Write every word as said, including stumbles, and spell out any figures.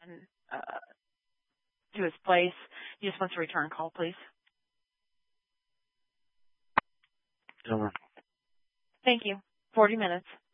and uh, to his place. He just wants a return call, please. Over. Thank you. forty minutes.